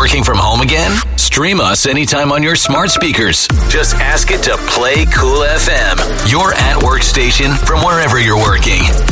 working from home again? Stream us anytime on your smart speakers. Just ask it to play Cool FM, your at-work station from wherever you're working.